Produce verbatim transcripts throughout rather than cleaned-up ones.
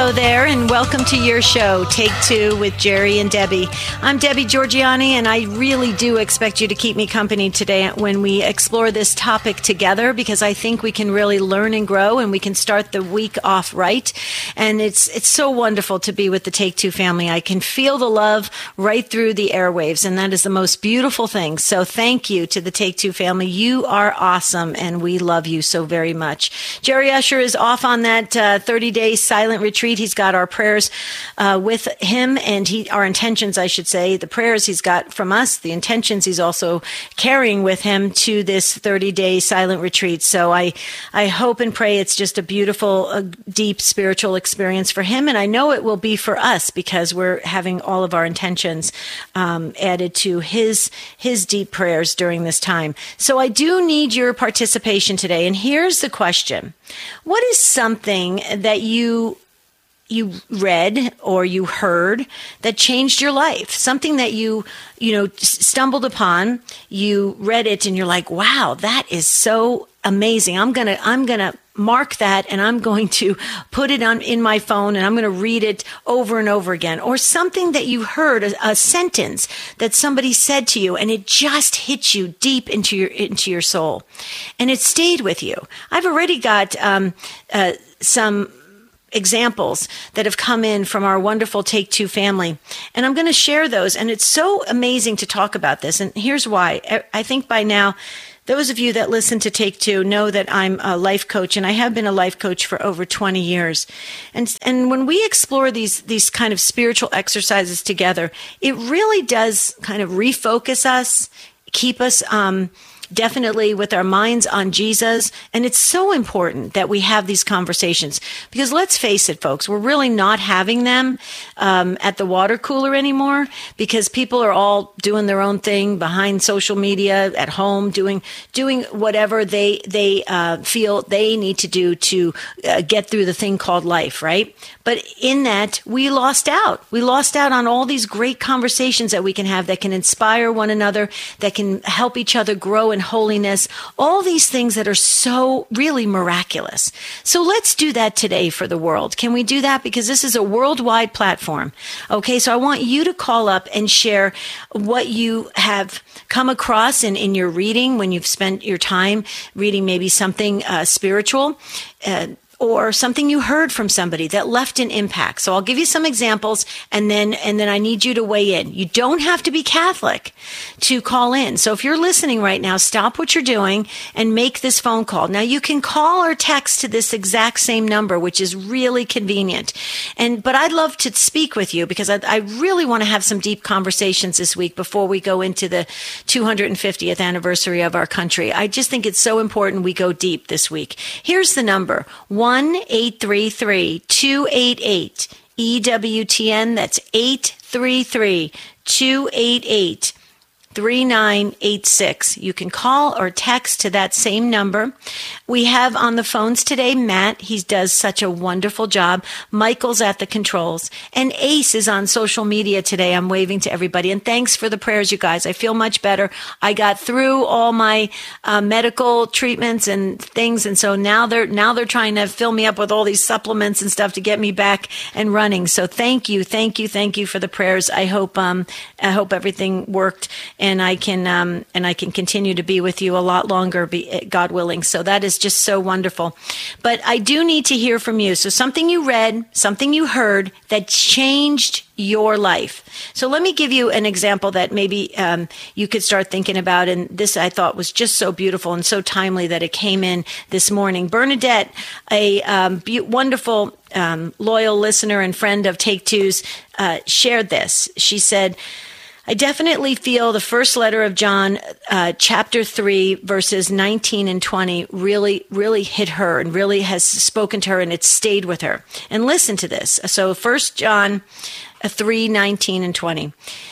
Hello there, and welcome to your show, Take Two with Jerry and Debbie. I'm Debbie Georgiani, and I really do expect you to keep me company today when we explore this topic together, because I think we can really learn and grow, and we can start the week off right. And it's it's so wonderful to be with the Take Two family. I can feel the love right through the airwaves, and that is the most beautiful thing. So thank you to the Take Two family. You are awesome, and we love you so very much. Jerry Usher is off on that uh, thirty-day silent retreat. He's got our prayers uh, with him, and he our intentions, I should say, the prayers he's got from us, the intentions he's also carrying with him to this thirty-day silent retreat. So I, I hope and pray it's just a beautiful, uh, deep spiritual experience for him, and I know it will be for us because we're having all of our intentions um, added to his his deep prayers during this time. So I do need your participation today, and here's the question: what is something that you you read or you heard that changed your life? Something that you, you know, stumbled upon, you read it and you're like, wow, that is so amazing. I'm going to, I'm going to mark that, and I'm going to put it on in my phone, and I'm going to read it over and over again. Or something that you heard, a, a sentence that somebody said to you, and it just hit you deep into your, into your soul, and it stayed with you. I've already got, um, uh, some examples that have come in from our wonderful Take Two family. And I'm going to share those. And it's so amazing to talk about this. And here's why. I think by now, those of you that listen to Take Two know that I'm a life coach, and I have been a life coach for over twenty years. And and when we explore these these kind of spiritual exercises together, it really does kind of refocus us, keep us um definitely with our minds on Jesus. And it's so important that we have these conversations, because let's face it, folks, we're really not having them um, at the water cooler anymore, because people are all doing their own thing behind social media, at home, doing doing whatever they they uh, feel they need to do to uh, get through the thing called life, right? But in that, we lost out. We lost out on all these great conversations that we can have that can inspire one another, that can help each other grow in holiness, all these things that are so really miraculous. So let's do that today for the world. Can we do that? Because this is a worldwide platform. Okay, so I want you to call up and share what you have come across in, in your reading when you've spent your time reading maybe something uh, spiritual, uh, or something you heard from somebody that left an impact. So I'll give you some examples, and then and then I need you to weigh in. You don't have to be Catholic to call in. So if you're listening right now, stop what you're doing and make this phone call. Now, you can call or text to this exact same number, which is really convenient. And but I'd love to speak with you, because I, I really want to have some deep conversations this week before we go into the two hundred fiftieth anniversary of our country. I just think it's so important we go deep this week. Here's the number: one eight three three, two eight eight, E W T N. That's eight three three, two eight eight, three nine eight six. You can call or text to that same number. We have on the phones today Matt. He does such a wonderful job. Michael's at the controls. And Ace is on social media today. I'm waving to everybody. And thanks for the prayers, you guys. I feel much better. I got through all my uh, medical treatments and things. And so now they're now they're trying to fill me up with all these supplements and stuff to get me back and running. So thank you, thank you, thank you for the prayers. I hope um I hope everything worked, and I can um and I can continue to be with you a lot longer, be, God willing. So that is just so wonderful. But I do need to hear from you. So something you read, something you heard that changed your life. So let me give you an example that maybe um, you could start thinking about. And this I thought was just so beautiful and so timely that it came in this morning. Bernadette, a um, be- wonderful, um, loyal listener and friend of Take Two's, uh, shared this. She said, I definitely feel the first letter of John, uh, chapter three, verses nineteen and twenty really, really hit her and really has spoken to her, and it's stayed with her. And listen to this. So First John three, nineteen and twenty.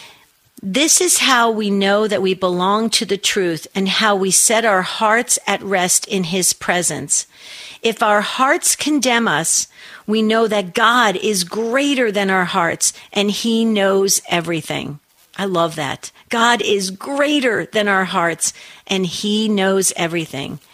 This is how we know that we belong to the truth, and how we set our hearts at rest in his presence. If our hearts condemn us, we know that God is greater than our hearts, and he knows everything. I love that. God is greater than our hearts, and he knows everything.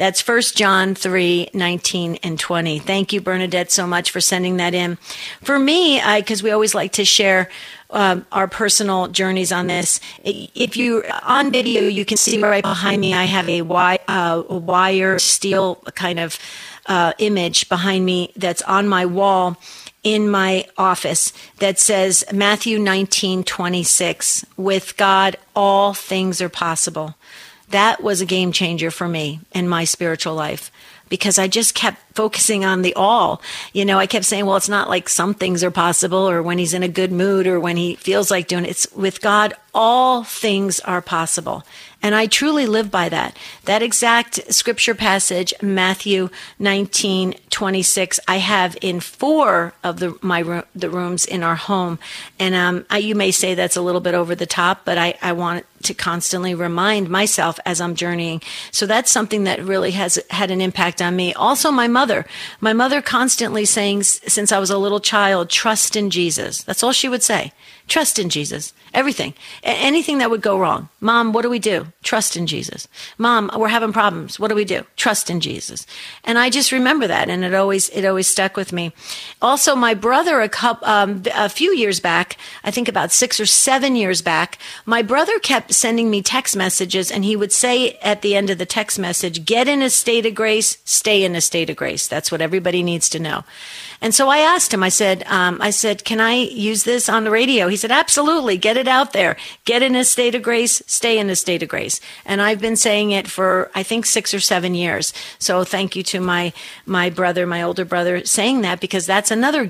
That's First John three, nineteen and twenty. Thank you, Bernadette, so much for sending that in. For me, because we always like to share um, our personal journeys on this. If you on video, you can see right behind me, I have a wire, uh, wire steel kind of uh, image behind me that's on my wall in my office that says Matthew nineteen twenty-six, with God, all things are possible. That was a game changer for me in my spiritual life, because I just kept focusing on the all. You know, I kept saying, well, it's not like some things are possible, or when he's in a good mood, or when he feels like doing it. It's with God, all things are possible. And I truly live by that. That exact scripture passage, Matthew nineteen twenty-six, I have in four of the my the rooms in our home. And um, I, you may say that's a little bit over the top, but I, I want to constantly remind myself as I'm journeying. So that's something that really has had an impact on me. Also, my mother. My mother constantly saying, since I was a little child, trust in Jesus. That's all she would say. Trust in Jesus. Everything. A- anything that would go wrong. Mom, what do we do? Trust in Jesus. Mom, we're having problems. What do we do? Trust in Jesus. And I just remember that, and it always it always stuck with me. Also, my brother, a, couple, um, a few years back, I think about six or seven years back, my brother kept sending me text messages, and he would say at the end of the text message, get in a state of grace, stay in a state of grace. That's what everybody needs to know. And so I asked him, I said, um, I said, can I use this on the radio? He said, absolutely. Get it out there. Get in a state of grace, stay in a state of grace. And I've been saying it for, I think, six or seven years. So thank you to my, my brother, my older brother, saying that, because that's another